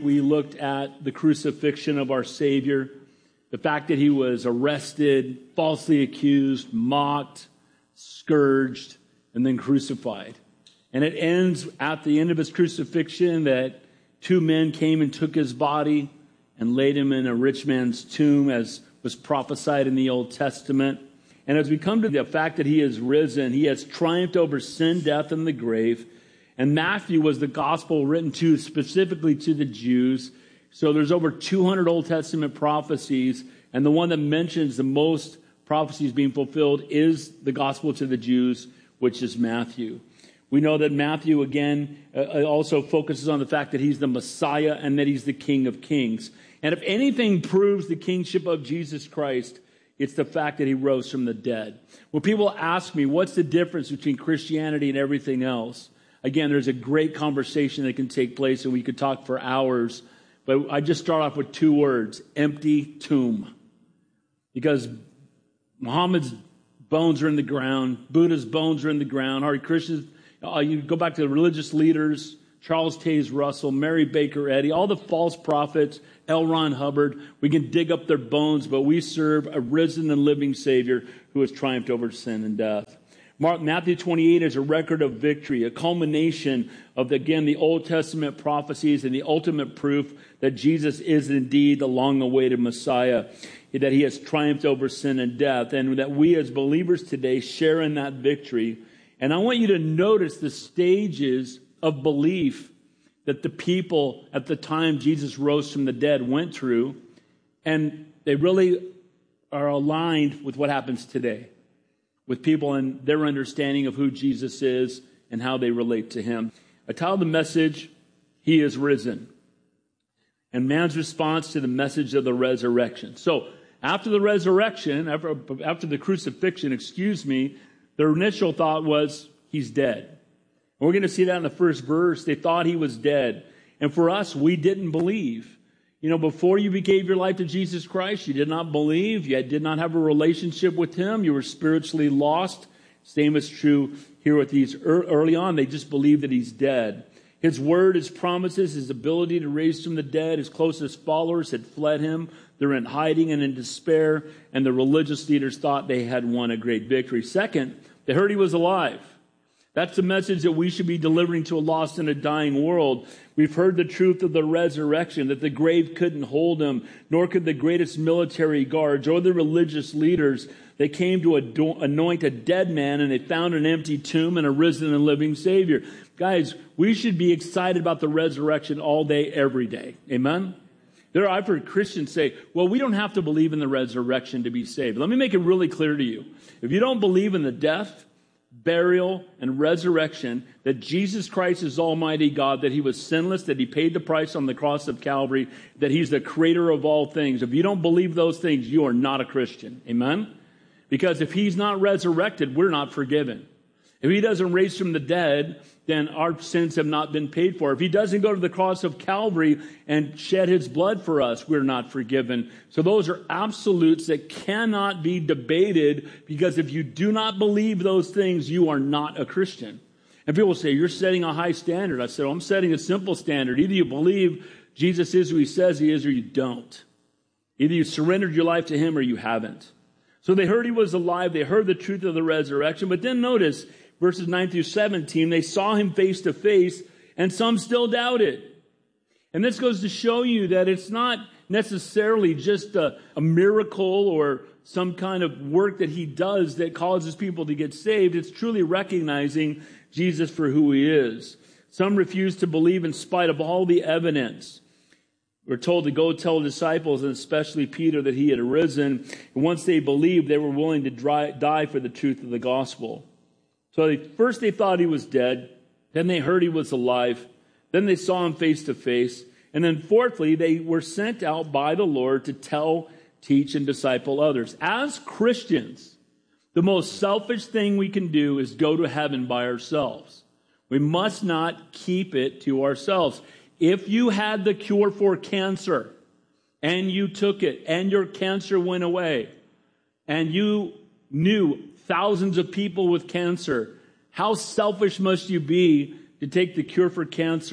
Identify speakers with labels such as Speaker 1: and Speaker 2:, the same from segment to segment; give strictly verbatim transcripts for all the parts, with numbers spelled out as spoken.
Speaker 1: we looked at the crucifixion of our Savior, the fact that he was arrested, falsely accused, mocked, scourged, and then crucified. And it ends at the end of his crucifixion that two men came and took his body and laid him in a rich man's tomb, as was prophesied in the Old Testament. And as we come to the fact that he is risen, he has triumphed over sin, death, and the grave. And Matthew was the gospel written to specifically to the Jews. So there's over two hundred Old Testament prophecies, and the one that mentions the most prophecies being fulfilled is the gospel to the Jews, which is Matthew. We know that Matthew, again, uh, also focuses on the fact that he's the Messiah and that he's the King of Kings. And if anything proves the kingship of Jesus Christ, it's the fact that he rose from the dead. When people ask me, what's the difference between Christianity and everything else? Again, there's a great conversation that can take place, and we could talk for hours. But I just start off with two words: empty tomb. Because Muhammad's bones are in the ground, Buddha's bones are in the ground, Hare Krishna's, uh, you go back to the religious leaders, Charles Taze Russell, Mary Baker Eddy, all the false prophets, L. Ron Hubbard. We can dig up their bones, but we serve a risen and living Savior who has triumphed over sin and death. Mark, Matthew twenty-eight is a record of victory, a culmination of, again, the Old Testament prophecies and the ultimate proof that Jesus is indeed the long-awaited Messiah, that he has triumphed over sin and death, and that we as believers today share in that victory. And I want you to notice the stages of belief that the people at the time Jesus rose from the dead went through, and they really are aligned with what happens today, with people and their understanding of who Jesus is and how they relate to him. I titled the message, He is Risen, and man's response to the message of the resurrection. So after the resurrection, after, after the crucifixion, excuse me, their initial thought was, he's dead. And we're going to see that in the first verse. They thought he was dead. And for us, we didn't believe. You know, before you gave your life to Jesus Christ, you did not believe. You did not have a relationship with him. You were spiritually lost. Same is true here with these early on. They just believed that he's dead. His word, his promises, his ability to raise from the dead, his closest followers had fled him. They're in hiding and in despair. And the religious leaders thought they had won a great victory. Second, they heard he was alive. That's the message that we should be delivering to a lost and a dying world. We've heard the truth of the resurrection, that the grave couldn't hold him, nor could the greatest military guards or the religious leaders. They came to anoint a dead man, and they found an empty tomb and a risen and living Savior. Guys, we should be excited about the resurrection all day, every day. Amen? There, I've heard Christians say, well, we don't have to believe in the resurrection to be saved. Let me make it really clear to you. If you don't believe in the death, burial, and resurrection, that Jesus Christ is Almighty God, that he was sinless, that he paid the price on the cross of Calvary, that he's the creator of all things. If you don't believe those things, you are not a Christian. Amen? Because if he's not resurrected, we're not forgiven. If he doesn't raise from the dead, then our sins have not been paid for. If he doesn't go to the cross of Calvary and shed his blood for us, we're not forgiven. So those are absolutes that cannot be debated, because if you do not believe those things, you are not a Christian. And people say, you're setting a high standard. I said, well, I'm setting a simple standard. Either you believe Jesus is who he says he is, or you don't. Either you surrendered your life to him or you haven't. So they heard he was alive. They heard the truth of the resurrection. But then notice, verses nine through seventeen, they saw him face to face, and some still doubted. And this goes to show you that it's not necessarily just a, a miracle or some kind of work that he does that causes people to get saved. It's truly recognizing Jesus for who he is. Some refused to believe in spite of all the evidence. We're told to go tell the disciples, and especially Peter, that he had arisen. And once they believed, they were willing to dry, die for the truth of the gospel. So they, first they thought he was dead. Then they heard he was alive. Then they saw him face to face. And then fourthly, they were sent out by the Lord to tell, teach, and disciple others. As Christians, the most selfish thing we can do is go to heaven by ourselves. We must not keep it to ourselves. If you had the cure for cancer and you took it and your cancer went away and you knew thousands of people with cancer, how selfish must you be to take the cure for cancer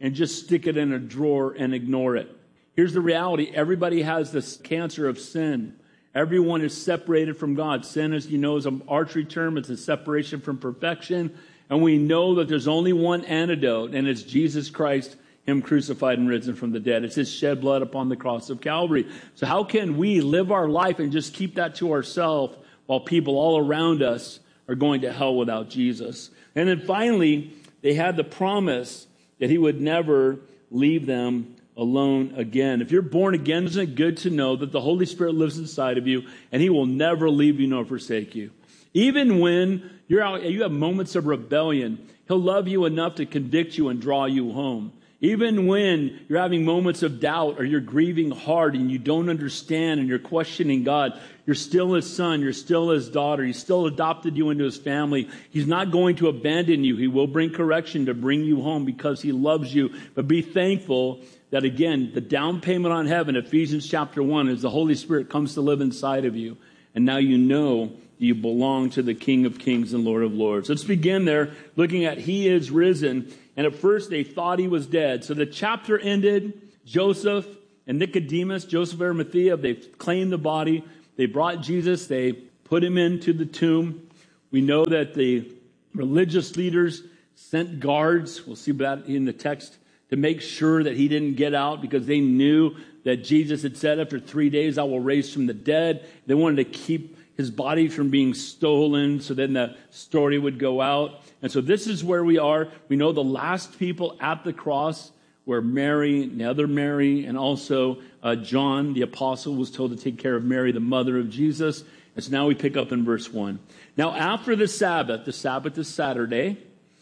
Speaker 1: and just stick it in a drawer and ignore it. Here's the reality. Everybody has this cancer of sin. Everyone is separated from God. Sin, as you know, is an archery term. It's a separation from perfection. And we know that there's only one antidote, and it's Jesus Christ, Him crucified and risen from the dead. It's His shed blood upon the cross of Calvary. So how can we live our life and just keep that to ourselves while people all around us are going to hell without Jesus? And then finally, they had the promise that He would never leave them alone again. If you're born again, isn't it good to know that the Holy Spirit lives inside of you and He will never leave you nor forsake you? Even when you're out, you have moments of rebellion, He'll love you enough to convict you and draw you home. Even when you're having moments of doubt or you're grieving hard and you don't understand and you're questioning God, you're still His son, you're still His daughter, He's still adopted you into His family. He's not going to abandon you. He will bring correction to bring you home because He loves you. But be thankful that, again, the down payment on heaven, Ephesians chapter one, is the Holy Spirit comes to live inside of you. And now you know you belong to the King of Kings and Lord of Lords. Let's begin there looking at He is risen. And at first they thought He was dead. So the chapter ended. Joseph and Nicodemus, Joseph of Arimathea, they claimed the body. They brought Jesus. They put Him into the tomb. We know that the religious leaders sent guards. We'll see that in the text, to make sure that He didn't get out, because they knew that Jesus had said, after three days I will raise from the dead. They wanted to keep His body from being stolen, so then the story would go out. And so this is where we are. We know the last people at the cross were Mary, the other Mary, and also uh, John, the apostle, was told to take care of Mary, the mother of Jesus. And so now we pick up in verse one. Now after the Sabbath, the Sabbath is Saturday,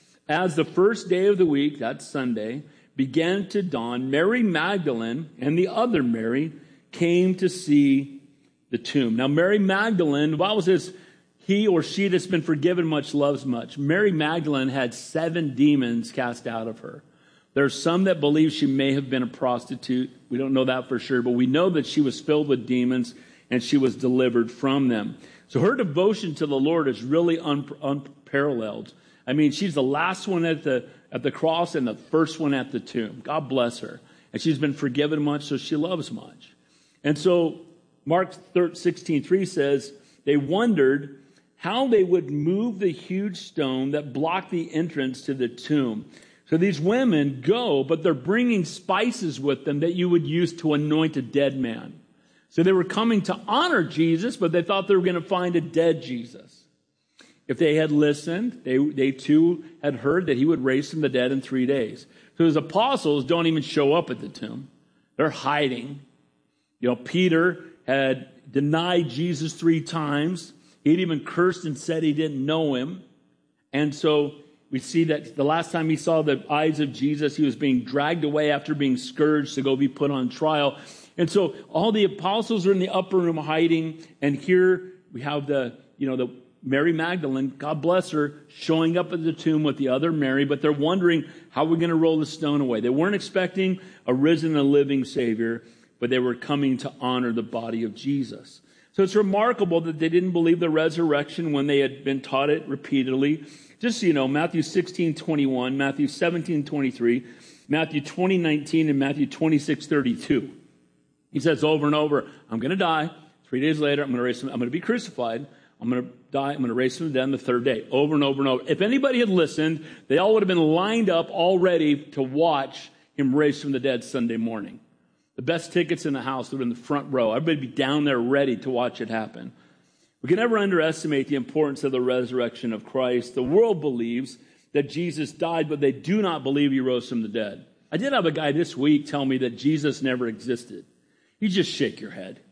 Speaker 1: as the first day of the week, that's Sunday, began to dawn, Mary Magdalene and the other Mary came to see the tomb. Now, Mary Magdalene, the Bible says, he or she that's been forgiven much loves much. Mary Magdalene had seven demons cast out of her. There are some that believe she may have been a prostitute. We don't know that for sure, but we know that she was filled with demons and she was delivered from them. So her devotion to the Lord is really un- unparalleled. I mean, she's the last one at the at the cross and the first one at the tomb. God bless her. And she's been forgiven much, so she loves much. And so Mark sixteen three says, they wondered how they would move the huge stone that blocked the entrance to the tomb. So these women go, but they're bringing spices with them that you would use to anoint a dead man. So they were coming to honor Jesus, but they thought they were going to find a dead Jesus. If they had listened, they, they too had heard that He would raise from the dead in three days. So His apostles don't even show up at the tomb. They're hiding. You know, Peter had denied Jesus three times. He'd even cursed and said he didn't know Him. And so we see that the last time he saw the eyes of Jesus, he was being dragged away after being scourged to go be put on trial. And so all the apostles are in the upper room hiding. And here we have the, you know, the Mary Magdalene, God bless her, showing up at the tomb with the other Mary. But they're wondering, how are we going to roll the stone away? They weren't expecting a risen and living Savior, but they were coming to honor the body of Jesus. So it's remarkable that they didn't believe the resurrection when they had been taught it repeatedly. Just so you know, Matthew sixteen twenty-one, Matthew seventeen twenty-three, Matthew twenty nineteen, and Matthew twenty-six thirty-two. He says over and over, I'm going to die. Three days later, I'm going to raise him. I'm going to be crucified. I'm going to die. I'm going to raise from the dead on the third day. Over and over and over. If anybody had listened, they all would have been lined up all ready to watch Him raise from the dead Sunday morning. The best tickets in the house were in the front row. Everybody would be down there ready to watch it happen. We can never underestimate the importance of the resurrection of Christ. The world believes that Jesus died, but they do not believe He rose from the dead. I did have a guy this week tell me that Jesus never existed. You just shake your head.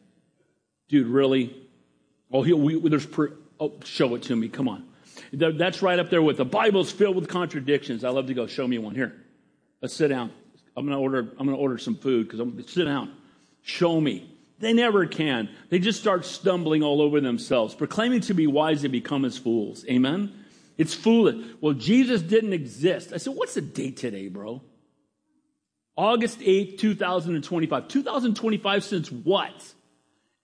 Speaker 1: Dude, really? Oh, he, we, there's per, oh, show it to me. Come on. That's right up there with the Bible's filled with contradictions. I love to go, show me one. Here, let's sit down. I'm going to order, I'm going to order some food because I'm going to sit down. Show me. They never can. They just start stumbling all over themselves. Proclaiming to be wise, they become as fools. Amen? It's foolish. Well, Jesus didn't exist. I said, what's the date today, bro? August eighth, two thousand twenty-five. two thousand twenty-five since what?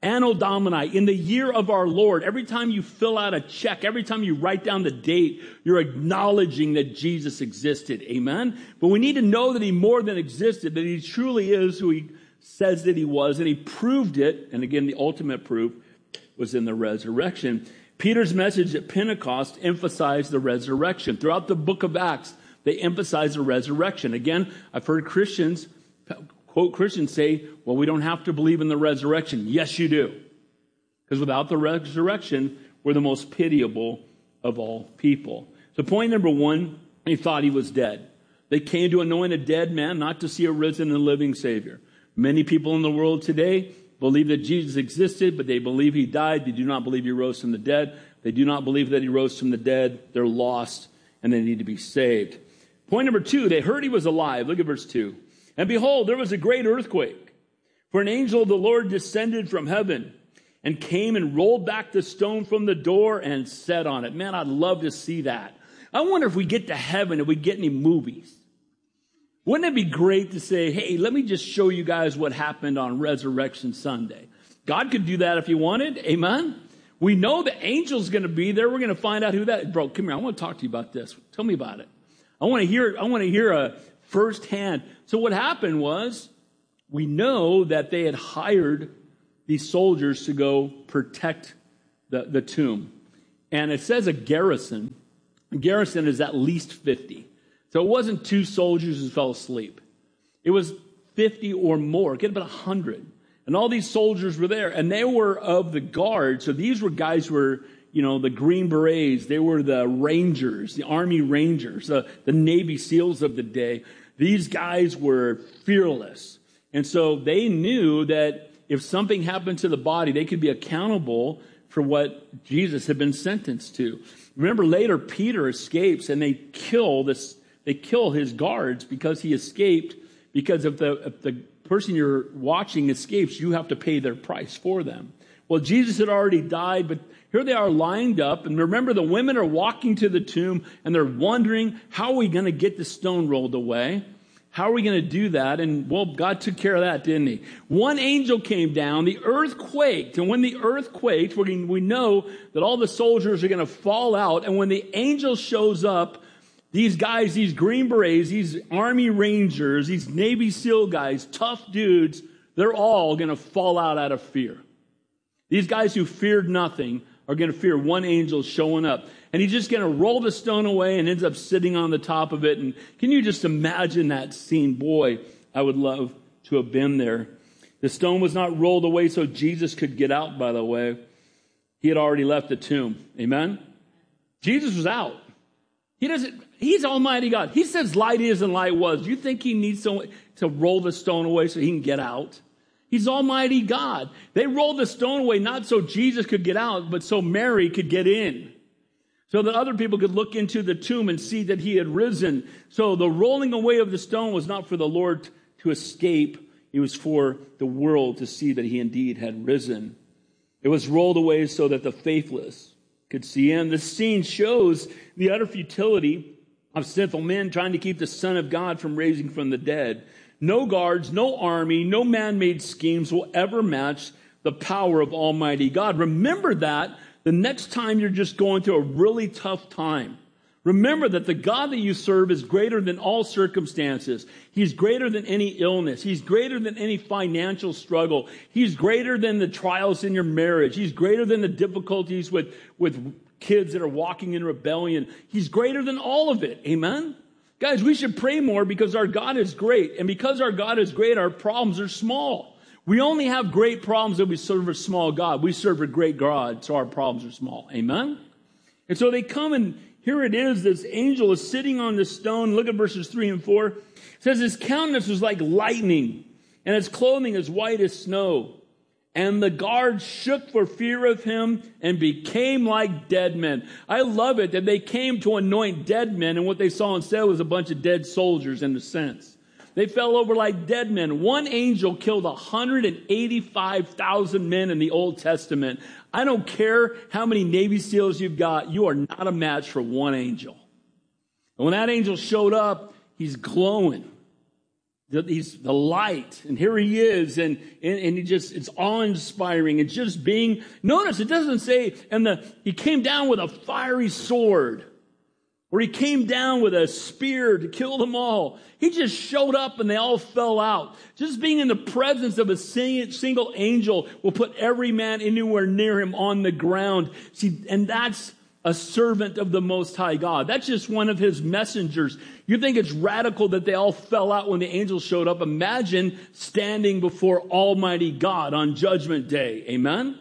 Speaker 1: Anno Domini, in the year of our Lord. Every time you fill out a check, every time you write down the date, you're acknowledging that Jesus existed. Amen? But we need to know that he more than existed, that he truly is who he says that he was, and he proved it. And again, the ultimate proof was in the resurrection. Peter's message at Pentecost emphasized the resurrection. Throughout the book of Acts, they emphasize the resurrection. Again, I've heard Christians, quote Christians say, well, we don't have to believe in the resurrection. Yes, you do. Because without the resurrection, we're the most pitiable of all people. So point number one, they thought he was dead. They came to anoint a dead man, not to see a risen and living Savior. Many people in the world today believe that Jesus existed, but they believe he died. They do not believe he rose from the dead. They do not believe that he rose from the dead. They're lost, and they need to be saved. Point number two, they heard he was alive. Look at verse two. And behold, there was a great earthquake, for an angel of the Lord descended from heaven and came and rolled back the stone from the door and sat on it. Man, I'd love to see that. I wonder if we get to heaven, if we get any movies. Wouldn't it be great to say, hey, let me just show you guys what happened on Resurrection Sunday? God could do that if he wanted. Amen? We know the angel's going to be there. We're going to find out who that is. Bro, come here. I want to talk to you about this. Tell me about it. I want to hear, I want to hear a firsthand. So what happened was, we know that they had hired these soldiers to go protect the, the tomb. And it says a garrison. A garrison is at least fifty. So it wasn't two soldiers who fell asleep. It was fifty or more. Get about one hundred. And all these soldiers were there. And they were of the guard. So these were guys who were, you know, the Green Berets. They were the Rangers, the Army Rangers, the, the Navy SEALs of the day. These guys were fearless. And so they knew that if something happened to the body, they could be accountable for what Jesus had been sentenced to. Remember, later Peter escapes and they kill this. They kill his guards because he escaped. Because if the if the person you're watching escapes, you have to pay their price for them. Well, Jesus had already died, but here they are lined up. And remember, the women are walking to the tomb and they're wondering, how are we going to get the stone rolled away? How are we going to do that? And, well, God took care of that, didn't he? One angel came down, the earth quaked. And when the earth quaked, we we know that all the soldiers are going to fall out. And when the angel shows up, these guys, these Green Berets, these Army Rangers, these Navy SEAL guys, tough dudes, they're all going to fall out out of fear. These guys who feared nothing are going to fear one angel showing up. And he's just going to roll the stone away and ends up sitting on the top of it. And can you just imagine that scene? Boy, I would love to have been there. The stone was not rolled away so Jesus could get out, by the way. He had already left the tomb. Amen? Jesus was out. He doesn't, he's Almighty God. He says light is and light was. Do you think he needs someone to roll the stone away so he can get out? He's Almighty God. They rolled the stone away not so Jesus could get out, but so Mary could get in. So that other people could look into the tomb and see that he had risen. So the rolling away of the stone was not for the Lord to escape. It was for the world to see that he indeed had risen. It was rolled away so that the faithless could see him. This scene shows the utter futility of sinful men trying to keep the Son of God from raising from the dead. No guards, no army, no man-made schemes will ever match the power of Almighty God. Remember that the next time you're just going through a really tough time. Remember that the God that you serve is greater than all circumstances. He's greater than any illness. He's greater than any financial struggle. He's greater than the trials in your marriage. He's greater than the difficulties with, with kids that are walking in rebellion. He's greater than all of it. Amen? Guys, we should pray more because our God is great. And because our God is great, our problems are small. We only have great problems that we serve a small God. We serve a great God, so our problems are small. Amen? And so they come, and here it is. This angel is sitting on the stone. Look at verses three and four. It says, his countenance was like lightning, and his clothing as white as snow. And the guards shook for fear of him and became like dead men. I love it that they came to anoint dead men, and what they saw instead was a bunch of dead soldiers in a sense. They fell over like dead men. One angel killed one hundred eighty-five thousand men in the Old Testament. I don't care how many Navy SEALs you've got. You are not a match for one angel. And when that angel showed up, he's glowing. He's the light, and here he is, and, and, and he just, it's awe-inspiring, and just being, notice it doesn't say, and the, he came down with a fiery sword, or he came down with a spear to kill them all. He just showed up and they all fell out. Just being in the presence of a single angel will put every man anywhere near him on the ground. See, and that's a servant of the Most High God. That's just one of his messengers. You think it's radical that they all fell out when the angels showed up. Imagine standing before Almighty God on Judgment Day. Amen?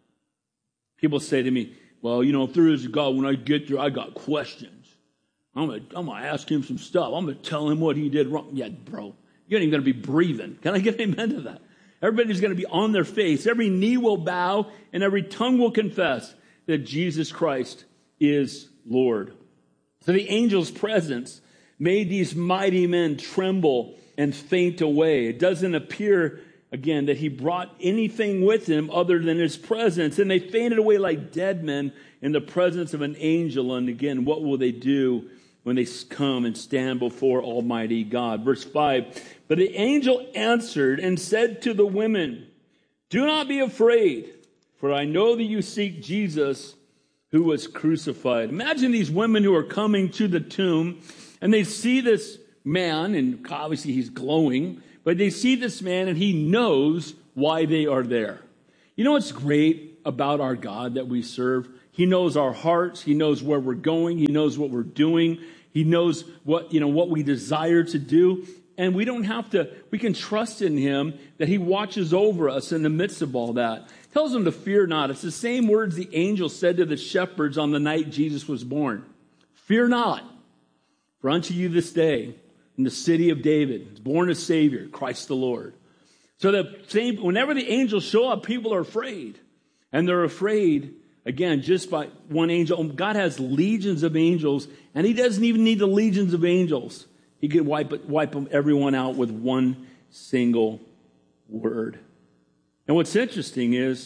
Speaker 1: People say to me, well, you know, if there is a God, when I get there, I got questions. I'm going to I'm gonna ask him some stuff. I'm going to tell him what he did wrong. Yeah, bro, you ain't even going to be breathing. Can I get an amen to that? Everybody's going to be on their face. Every knee will bow and every tongue will confess that Jesus Christ is Lord. So the angel's presence made these mighty men tremble and faint away. It doesn't appear, again, that he brought anything with him other than his presence. And they fainted away like dead men in the presence of an angel. And again, what will they do when they come and stand before Almighty God? Verse five, but the angel answered and said to the women, do not be afraid, for I know that you seek Jesus who was crucified. Imagine these women who are coming to the tomb, and they see this man, and obviously he's glowing, but they see this man and he knows why they are there. You know what's great about our God that we serve? He knows our hearts. He knows where we're going. He knows what we're doing. He knows what, you know, what we desire to do. And we don't have to, we can trust in him that he watches over us in the midst of all that. Tells them to fear not. It's the same words the angel said to the shepherds on the night Jesus was born. Fear not, for unto you this day in the city of David is born a Savior, Christ the Lord. So that same, whenever the angels show up, people are afraid. And they're afraid, again, just by one angel. God has legions of angels, and he doesn't even need the legions of angels. He could wipe, wipe everyone out with one single word. And what's interesting is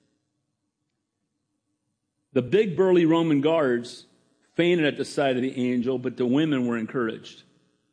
Speaker 1: the big burly Roman guards fainted at the sight of the angel, but the women were encouraged.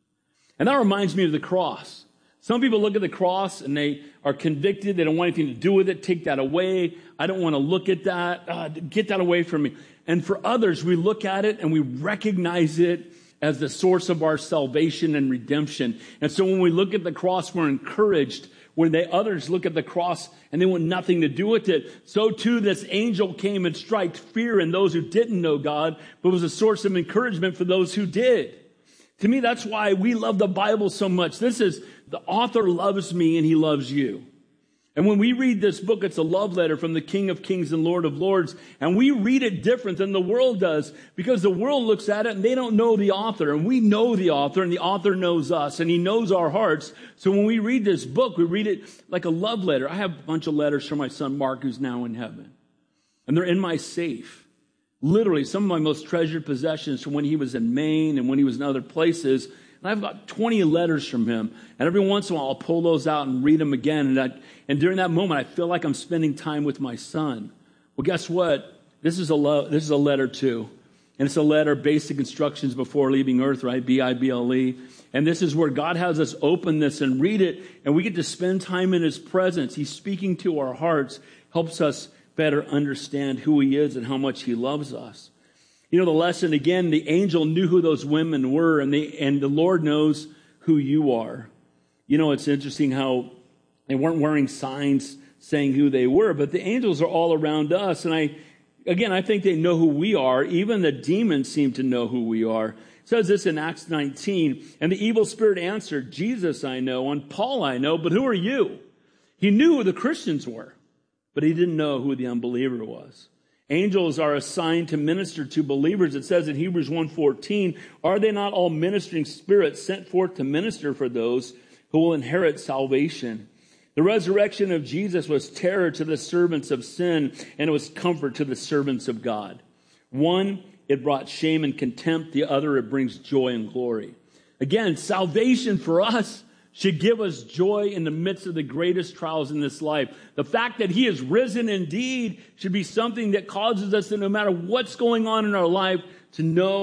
Speaker 1: And that reminds me of the cross. Some people look at the cross and they are convicted. They don't want anything to do with it. Take that away. I don't want to look at that. Uh, get that away from me. And for others, we look at it and we recognize it as the source of our salvation and redemption. And so when we look at the cross, we're encouraged. When they others look at the cross and they want nothing to do with it, so too this angel came and struck fear in those who didn't know God, but was a source of encouragement for those who did. To me, that's why we love the Bible so much. This is, the author loves me and he loves you. And when we read this book, it's a love letter from the King of Kings and Lord of Lords. And we read it different than the world does, because the world looks at it and they don't know the author. And we know the author, and the author knows us, and he knows our hearts. So when we read this book, we read it like a love letter. I have a bunch of letters from my son Mark, who's now in heaven. And they're in my safe. Literally, some of my most treasured possessions from when he was in Maine and when he was in other places. And I have about twenty letters from him. And every once in a while, I'll pull those out and read them again. And, I, and during that moment, I feel like I'm spending time with my son. Well, guess what? This is a lo- this is a letter too. And it's a letter, basic instructions before leaving earth, right? B I B L E. And this is where God has us open this and read it. And we get to spend time in his presence. He's speaking to our hearts, helps us better understand who he is and how much he loves us. You know, the lesson, again, the angel knew who those women were, and, they, and the Lord knows who you are. You know, it's interesting how they weren't wearing signs saying who they were, but the angels are all around us. And I, again, I think they know who we are. Even the demons seem to know who we are. It says this in Acts nineteen, and the evil spirit answered, Jesus I know, and Paul I know, but who are you? He knew who the Christians were, but he didn't know who the unbeliever was. Angels are assigned to minister to believers. It says in Hebrews one fourteen, are they not all ministering spirits sent forth to minister for those who will inherit salvation? The resurrection of Jesus was terror to the servants of sin, and it was comfort to the servants of God. One, it brought shame and contempt. The other, it brings joy and glory. Again, salvation for us should give us joy in the midst of the greatest trials in this life. The fact that he is risen indeed should be something that causes us to, no matter what's going on in our life, to know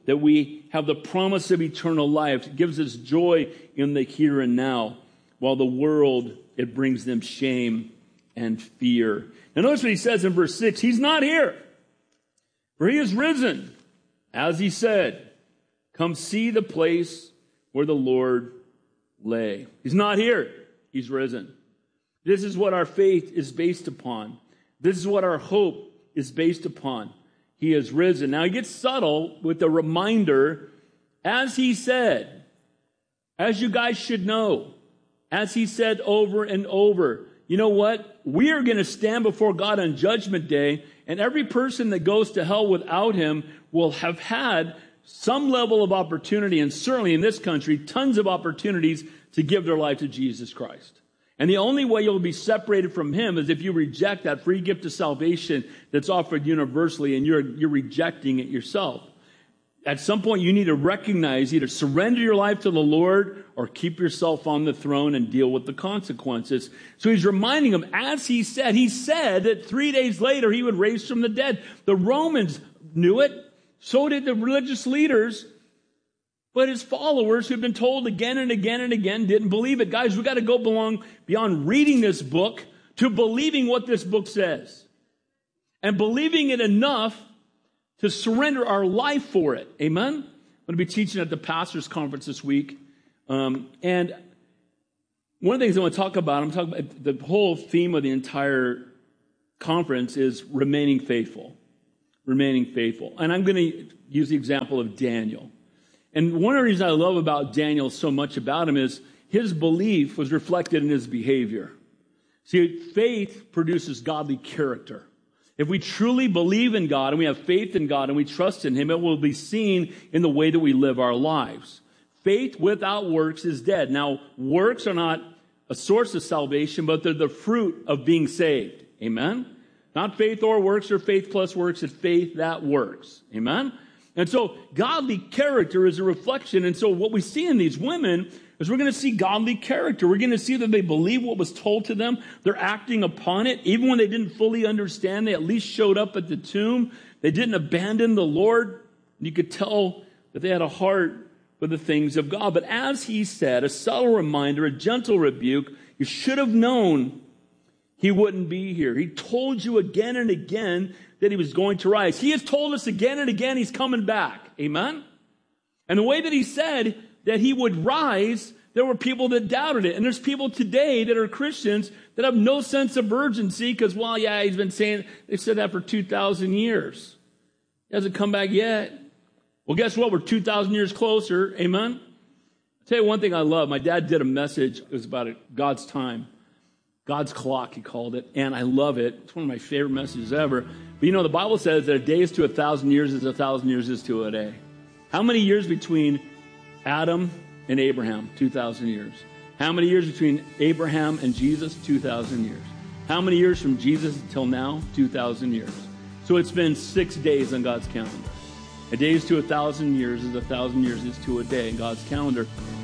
Speaker 1: that we have the promise of eternal life. It gives us joy in the here and now, while the world, it brings them shame and fear. Now notice what he says in verse six. He's not here, for he is risen, as he said. Come see the place where the Lord lay. He's not here. He's risen. This is what our faith is based upon. This is what our hope is based upon. He is risen. Now he gets subtle with the reminder, as he said, as you guys should know, as he said over and over, you know what? We are going to stand before God on Judgment Day, and every person that goes to hell without him will have had some level of opportunity, and certainly in this country, tons of opportunities to give their life to Jesus Christ. And the only way you'll be separated from him is if you reject that free gift of salvation that's offered universally, and you're, you're rejecting it yourself. At some point, you need to recognize, either surrender your life to the Lord or keep yourself on the throne and deal with the consequences. So he's reminding them, as he said, he said that three days later he would raise from the dead. The Romans knew it. So did the religious leaders. But his followers, who'd been told again and again and again, didn't believe it. Guys, we've got to go belong beyond reading this book to believing what this book says. And believing it enough to surrender our life for it. Amen? I'm going to be teaching at the Pastors Conference this week. Um, and one of the things I want to talk about, I'm talking about the whole theme of the entire conference is remaining faithful. Remaining faithful. And I'm going to use the example of Daniel. And one of the reasons I love about Daniel so much about him is his belief was reflected in his behavior. See, faith produces godly character. If we truly believe in God and we have faith in God and we trust in him, it will be seen in the way that we live our lives. Faith without works is dead. Now, works are not a source of salvation, but they're the fruit of being saved. Amen? Not faith or works or faith plus works, it's faith that works. Amen? And so godly character is a reflection. And so what we see in these women is we're going to see godly character. We're going to see that they believe what was told to them. They're acting upon it. Even when they didn't fully understand, they at least showed up at the tomb. They didn't abandon the Lord. You could tell that they had a heart for the things of God. But as he said, a subtle reminder, a gentle rebuke, you should have known he wouldn't be here. He told you again and again that he was going to rise. He has told us again and again he's coming back. Amen? And the way that he said that he would rise, there were people that doubted it. And there's people today that are Christians that have no sense of urgency because, well, yeah, he's been saying, they've said that for two thousand years. He hasn't come back yet. Well, guess what? We're two thousand years closer. Amen? I'll tell you one thing I love. My dad did a message. It was about God's time. God's clock, he called it. And I love it. It's one of my favorite messages ever. But you know, the Bible says that a day is to a thousand years as a thousand years is to a day. How many years between Adam and Abraham? two thousand years. How many years between Abraham and Jesus? two thousand years. How many years from Jesus until now? two thousand years. So it's been six days on God's calendar. A day is to a thousand years as a thousand years is to a day in God's calendar.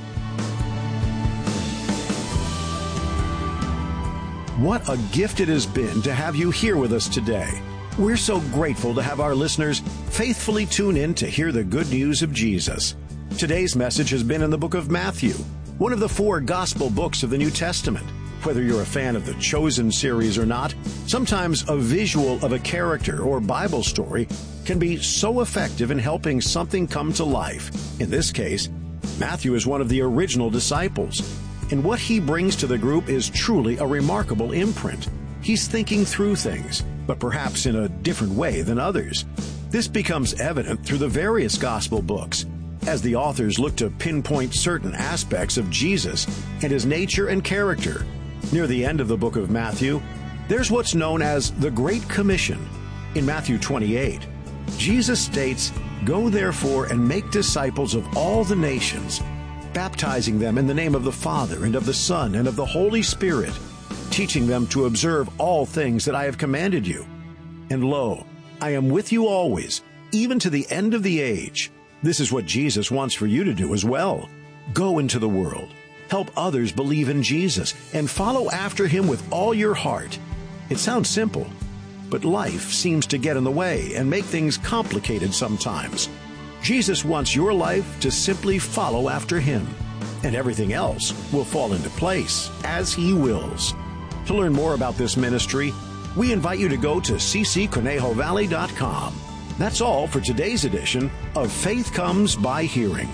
Speaker 2: What a gift it has been to have you here with us today. We're so grateful to have our listeners faithfully tune in to hear the good news of Jesus. Today's message has been in the book of Matthew, one of the four gospel books of the New Testament. Whether you're a fan of the Chosen series or not, sometimes a visual of a character or Bible story can be so effective in helping something come to life. In this case, Matthew is one of the original disciples, and what he brings to the group is truly a remarkable imprint. He's thinking through things, but perhaps in a different way than others. This becomes evident through the various gospel books, as the authors look to pinpoint certain aspects of Jesus and his nature and character. Near the end of the book of Matthew, there's what's known as the Great Commission. In Matthew twenty-eight, Jesus states, "Go therefore and make disciples of all the nations, baptizing them in the name of the Father and of the Son and of the Holy Spirit, teaching them to observe all things that I have commanded you. And lo, I am with you always, even to the end of the age." This is what Jesus wants for you to do as well. Go into the world, help others believe in Jesus, and follow after him with all your heart. It sounds simple, but life seems to get in the way and make things complicated sometimes. Jesus wants your life to simply follow after him, and everything else will fall into place as he wills. To learn more about this ministry, we invite you to go to c c conejo valley dot com. That's all for today's edition of Faith Comes by Hearing.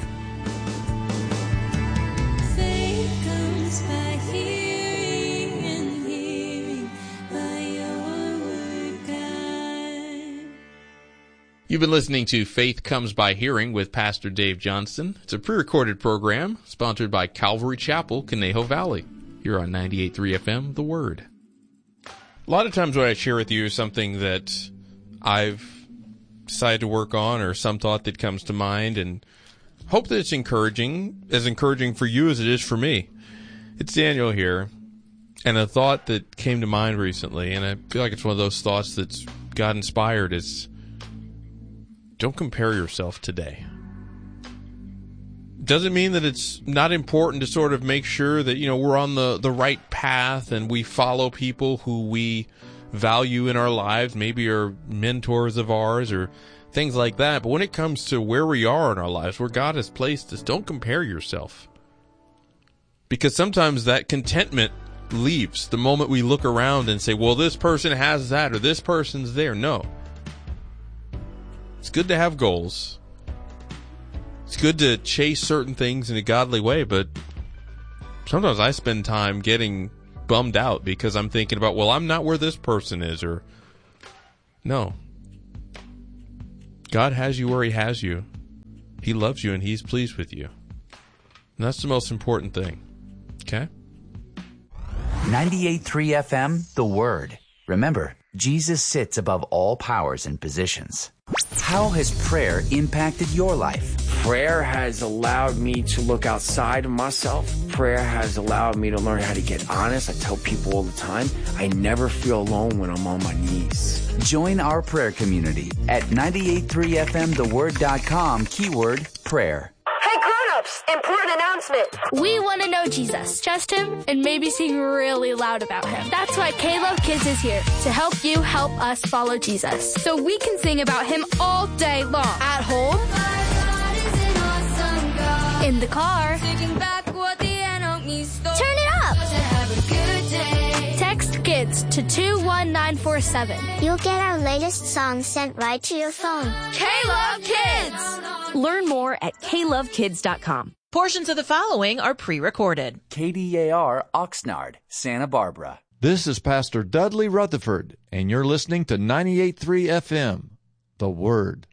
Speaker 3: Faith comes by hearing, and hearing by your word, God.
Speaker 4: You've been listening to Faith Comes by Hearing with Pastor Dave Johnston. It's a pre-recorded program sponsored by Calvary Chapel, Conejo Valley, here on ninety-eight point three F M, The Word. A lot of times what I share with you is something that I've decided to work on or some thought that comes to mind, and hope that it's encouraging, as encouraging for you as it is for me. It's Daniel here, and a thought that came to mind recently, and I feel like it's one of those thoughts that's God-inspired, is don't compare yourself today. Doesn't mean that it's not important to sort of make sure that, you know, we're on the, the right path and we follow people who we value in our lives, maybe are mentors of ours or things like that. But when it comes to where we are in our lives, where God has placed us, don't compare yourself. Because sometimes that contentment leaves the moment we look around and say, well, this person has that or this person's there. No. It's good to have goals. It's good to chase certain things in a godly way, but sometimes I spend time getting bummed out because I'm thinking about, well, I'm not where this person is, or no. God has you where he has you. He loves you and he's pleased with you. And that's the most important thing. Okay?
Speaker 5: ninety-eight point three F M, The Word. Remember, Jesus sits above all powers and positions. How has prayer impacted your life?
Speaker 6: Prayer has allowed me to look outside of myself. Prayer has allowed me to learn how to get honest. I tell people all the time, I never feel alone when I'm on my knees.
Speaker 5: Join our prayer community at ninety-eight point three F M the word dot com, keyword prayer.
Speaker 7: Hey grown-ups, important announcement.
Speaker 8: We want to know Jesus, trust him, and maybe sing really loud about him. That's why K-Love Kids is here, to help you help us follow Jesus. So we can sing about him all day long. At home, in the car, turn it up. Text KIDS to two one nine four seven.
Speaker 9: You'll get our latest songs sent right to your phone.
Speaker 8: K-Love Kids!
Speaker 10: Learn more at K love kids dot com.
Speaker 11: Portions of the following are pre-recorded.
Speaker 5: K D A R Oxnard, Santa Barbara.
Speaker 12: This is Pastor Dudley Rutherford, and you're listening to ninety-eight point three F M, The Word.